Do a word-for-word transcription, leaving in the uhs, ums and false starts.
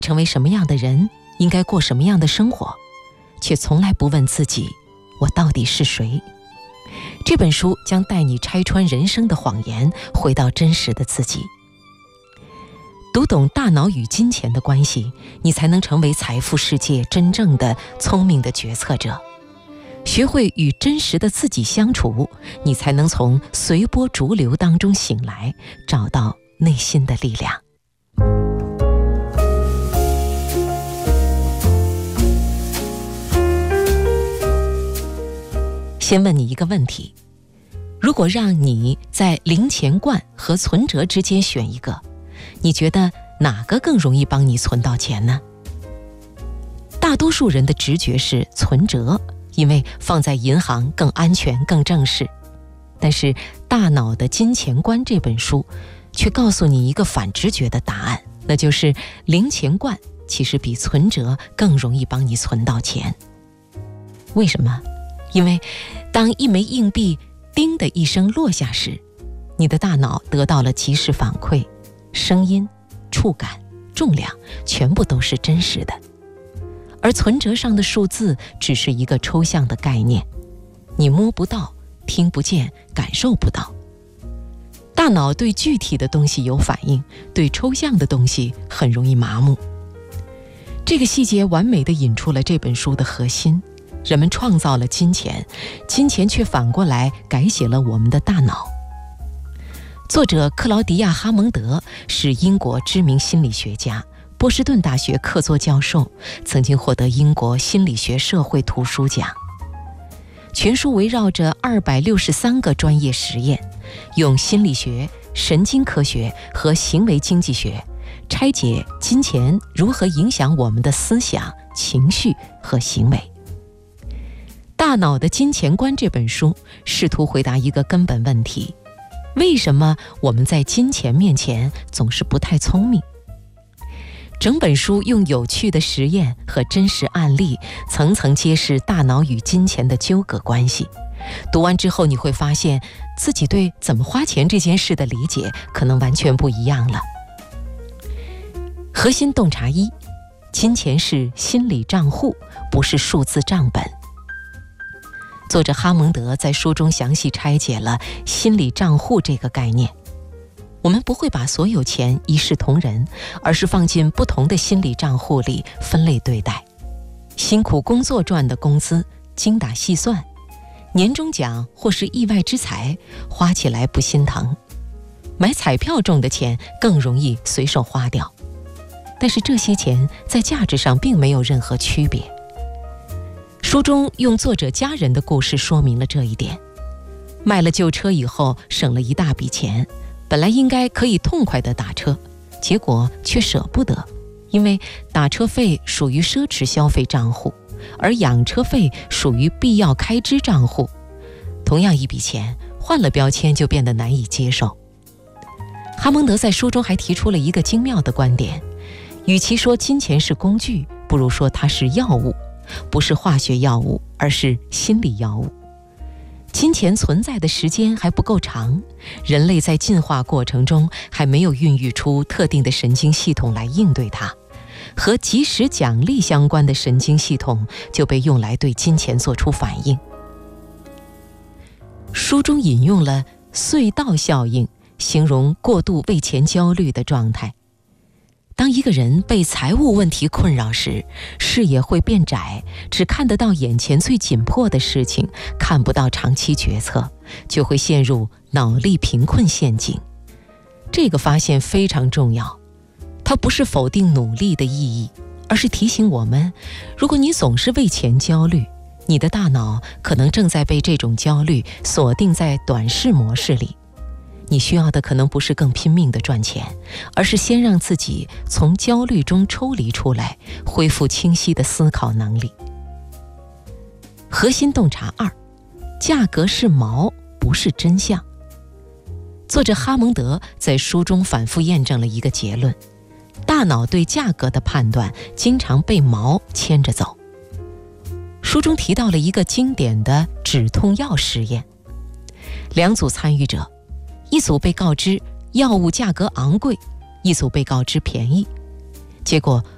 成为什么样的人，应该过什么样的生活，却从来不问自己，我到底是谁。这本书将带你拆穿人生的谎言，回到真实的自己。读懂大脑与金钱的关系，你才能成为财富世界真正的聪明的决策者。学会与真实的自己相处，你才能从随波逐流当中醒来，找到内心的力量。先问你一个问题，如果让你在零钱罐和存折之间选一个，你觉得哪个更容易帮你存到钱呢？大多数人的直觉是存折，因为放在银行更安全更正式。但是《大脑的金钱观》这本书却告诉你一个反直觉的答案，那就是零钱罐其实比存折更容易帮你存到钱。为什么？因为当一枚硬币叮的一声落下时，你的大脑得到了及时反馈，声音、触感、重量全部都是真实的。而存折上的数字只是一个抽象的概念，你摸不到，听不见，感受不到。大脑对具体的东西有反应，对抽象的东西很容易麻木。这个细节完美地引出了这本书的核心。人们创造了金钱，金钱却反过来改写了我们的大脑。作者克劳迪亚·哈蒙德是英国知名心理学家，波士顿大学客座教授，曾经获得英国心理学社会图书奖。全书围绕着二百六十三个专业实验，用心理学、神经科学和行为经济学拆解金钱如何影响我们的思想、情绪和行为。《大脑的金钱观》这本书试图回答一个根本问题：为什么我们在金钱面前总是不太聪明？整本书用有趣的实验和真实案例，层层揭示大脑与金钱的纠葛关系。读完之后，你会发现自己对怎么花钱这件事的理解可能完全不一样了。核心洞察一：金钱是心理账户，不是数字账本。作者哈蒙德在书中详细拆解了心理账户这个概念。我们不会把所有钱一视同仁，而是放进不同的心理账户里分类对待。辛苦工作赚的工资精打细算，年终奖或是意外之财花起来不心疼，买彩票中的钱更容易随手花掉。但是这些钱在价值上并没有任何区别。书中用作者家人的故事说明了这一点。卖了旧车以后省了一大笔钱，本来应该可以痛快地打车，结果却舍不得，因为打车费属于奢侈消费账户，而养车费属于必要开支账户。同样一笔钱，换了标签就变得难以接受。哈蒙德在书中还提出了一个精妙的观点：与其说金钱是工具，不如说它是药物，不是化学药物，而是心理药物。金钱存在的时间还不够长，人类在进化过程中还没有孕育出特定的神经系统来应对它，和及时奖励相关的神经系统就被用来对金钱做出反应。书中引用了隧道效应，形容过度为钱焦虑的状态。当一个人被财务问题困扰时，视野会变窄，只看得到眼前最紧迫的事情，看不到长期决策，就会陷入脑力贫困陷阱。这个发现非常重要，它不是否定努力的意义，而是提醒我们，如果你总是为钱焦虑，你的大脑可能正在被这种焦虑锁定在短视模式里。你需要的可能不是更拼命地赚钱，而是先让自己从焦虑中抽离出来，恢复清晰的思考能力。核心洞察二：价格是锚，不是真相。作者哈蒙德在书中反复验证了一个结论：大脑对价格的判断经常被锚牵着走。书中提到了一个经典的止痛药实验，两组参与者，一组被告知药物价格昂贵，一组被告知便宜。结果